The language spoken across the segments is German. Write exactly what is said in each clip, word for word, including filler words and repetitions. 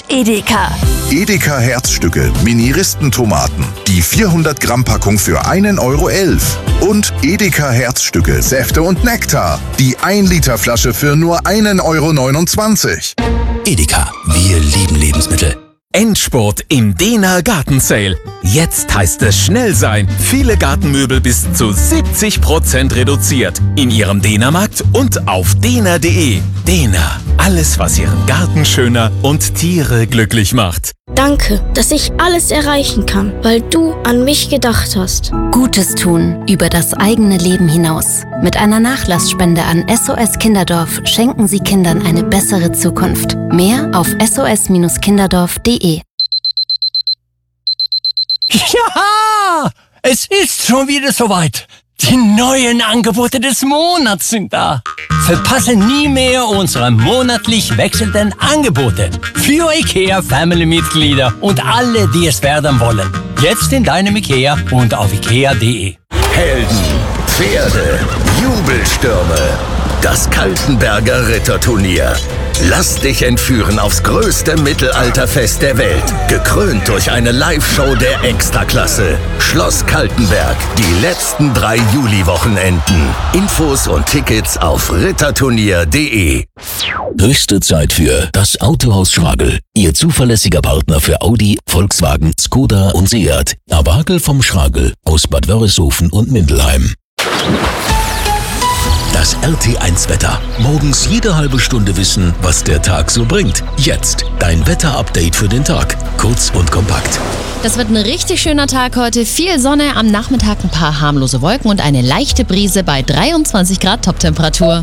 Edeka. Edeka Herzstücke, Mini-Ristentomaten. Die vierhundert Gramm Packung für einen Euro elf. Und Edeka Herzstücke, Säfte und Nektar. Die ein Liter Flasche für nur einen Euro neunundzwanzig. Edeka, wir lieben Lebensmittel. Endspurt im Dehner Garten Sale. Jetzt heißt es schnell sein. Viele Gartenmöbel bis zu siebzig Prozent reduziert. In Ihrem Dehnermarkt und auf dehner punkt de. Dehner, alles was Ihren Garten schöner und Tiere glücklich macht. Danke, dass ich alles erreichen kann, weil du an mich gedacht hast. Gutes tun über das eigene Leben hinaus. Mit einer Nachlassspende an S O S Kinderdorf schenken Sie Kindern eine bessere Zukunft. Mehr auf s o s kinderdorf punkt de. Ja, es ist schon wieder soweit. Die neuen Angebote des Monats sind da. Verpasse nie mehr unsere monatlich wechselnden Angebote für IKEA-Family-Mitglieder und alle, die es werden wollen. Jetzt in deinem IKEA und auf ikea punkt de. Helden, Pferde, Jubelstürme. Das Kaltenberger Ritterturnier. Lass dich entführen aufs größte Mittelalterfest der Welt. Gekrönt durch eine Live-Show der Extraklasse. Schloss Kaltenberg. Die letzten drei Juli-Wochenenden. Infos und Tickets auf ritterturnier punkt de. Höchste Zeit für das Autohaus Schragel. Ihr zuverlässiger Partner für Audi, Volkswagen, Skoda und Seat. Abagel vom Schragel aus Bad Wörishofen und Mindelheim. Das R T eins Wetter. Morgens jede halbe Stunde wissen, was der Tag so bringt. Jetzt dein Wetter-Update für den Tag. Kurz und kompakt. Das wird ein richtig schöner Tag heute. Viel Sonne, am Nachmittag ein paar harmlose Wolken und eine leichte Brise bei dreiundzwanzig Grad Toptemperatur.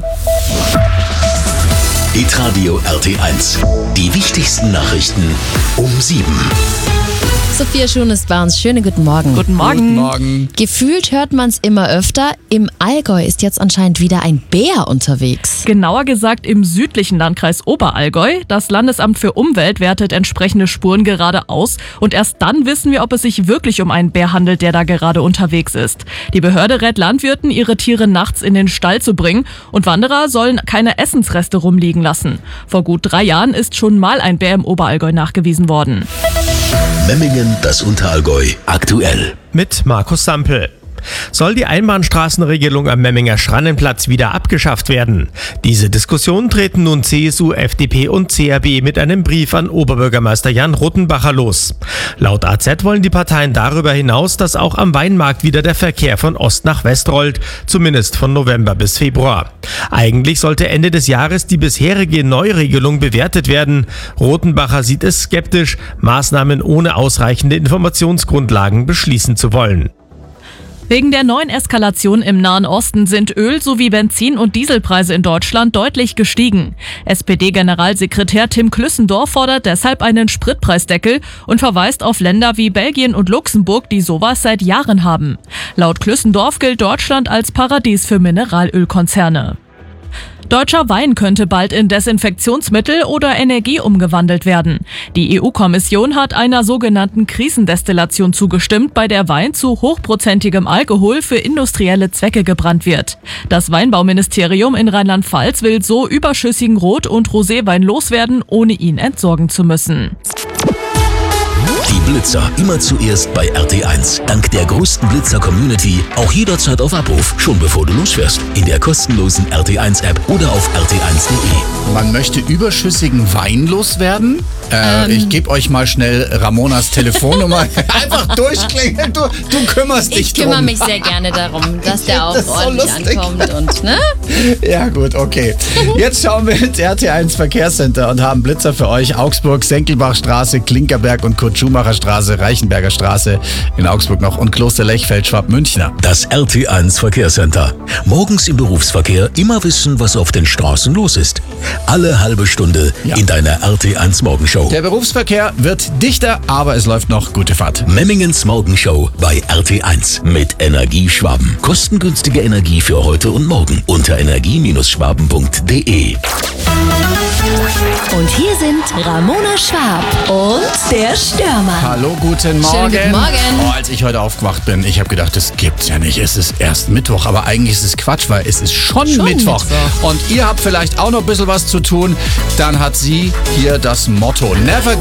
Hitradio R T eins. Die wichtigsten Nachrichten um sieben. Sophia Schun ist bei uns. Schönen guten Morgen. Guten Morgen. Guten Morgen. Gefühlt hört man es immer öfter. Im Allgäu ist jetzt anscheinend wieder ein Bär unterwegs. Genauer gesagt im südlichen Landkreis Oberallgäu. Das Landesamt für Umwelt wertet entsprechende Spuren gerade aus. Und erst dann wissen wir, ob es sich wirklich um einen Bär handelt, der da gerade unterwegs ist. Die Behörde rät Landwirten, ihre Tiere nachts in den Stall zu bringen. Und Wanderer sollen keine Essensreste rumliegen lassen. Vor gut drei Jahren ist schon mal ein Bär im Oberallgäu nachgewiesen worden. Memmingen, das Unterallgäu, aktuell. Mit Markus Sampel. Soll die Einbahnstraßenregelung am Memminger Schrannenplatz wieder abgeschafft werden? Diese Diskussion treten nun C S U, F D P und C R B mit einem Brief an Oberbürgermeister Jan Rothenbacher los. Laut A Z wollen die Parteien darüber hinaus, dass auch am Weinmarkt wieder der Verkehr von Ost nach West rollt, zumindest von November bis Februar. Eigentlich sollte Ende des Jahres die bisherige Neuregelung bewertet werden. Rothenbacher sieht es skeptisch, Maßnahmen ohne ausreichende Informationsgrundlagen beschließen zu wollen. Wegen der neuen Eskalation im Nahen Osten sind Öl- sowie Benzin- und Dieselpreise in Deutschland deutlich gestiegen. S P D-Generalsekretär Tim Klüssendorf fordert deshalb einen Spritpreisdeckel und verweist auf Länder wie Belgien und Luxemburg, die sowas seit Jahren haben. Laut Klüssendorf gilt Deutschland als Paradies für Mineralölkonzerne. Deutscher Wein könnte bald in Desinfektionsmittel oder Energie umgewandelt werden. Die E U-Kommission hat einer sogenannten Krisendestillation zugestimmt, bei der Wein zu hochprozentigem Alkohol für industrielle Zwecke gebrannt wird. Das Weinbauministerium in Rheinland-Pfalz will so überschüssigen Rot- und Roséwein loswerden, ohne ihn entsorgen zu müssen. Die Blitzer immer zuerst bei R T eins. Dank der größten Blitzer-Community auch jederzeit auf Abruf, schon bevor du losfährst. In der kostenlosen R T eins App oder auf r t eins punkt de. Man möchte überschüssigen Wein loswerden? Äh, ähm. Ich gebe euch mal schnell Ramonas Telefonnummer. Einfach durchklingeln, du, du kümmerst dich ich drum. Ich kümmere mich sehr gerne darum, dass der auch das ordentlich so ankommt. Und, ne? Ja gut, okay. Jetzt schauen wir ins R T eins Verkehrscenter und haben Blitzer für euch. Augsburg, Senkelbachstraße, Klinkerberg und Kurt-Schumacher Straße, Reichenberger Straße in Augsburg noch und Kloster Lechfeld, Schwab-Münchner. Das R T eins Verkehrscenter. Morgens im Berufsverkehr immer wissen, was auf den Straßen los ist. Alle halbe Stunde ja. in deiner R T eins Morgenshow. Der Berufsverkehr wird dichter, aber es läuft noch. Gute Fahrt. Memmingens Morgenshow bei R T eins mit Energie Schwaben. Kostengünstige Energie für heute und morgen unter energie schwaben punkt de. Und hier sind Ramona Schwab und der Stürmer. Hallo, guten Morgen. Schönen guten Morgen. Oh, als ich heute aufgewacht bin, ich habe gedacht, das gibt's ja nicht. Es ist erst Mittwoch, aber eigentlich ist es Quatsch, weil es ist schon, schon Mittwoch. Mittwoch. Und ihr habt vielleicht auch noch ein bisschen was zu tun. Dann hat sie hier das Motto: Never